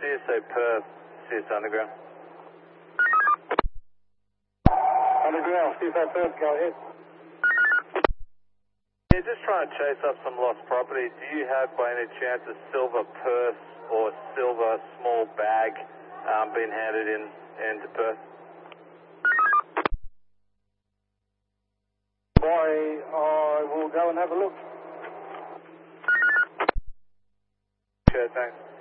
CSO Perth, CS Underground. Underground, CSO Perth, go ahead. Yeah, just trying to chase up some lost property. Do you have by any chance a silver purse or silver small bag being handed into Perth? I will go and have a look. Okay, thanks.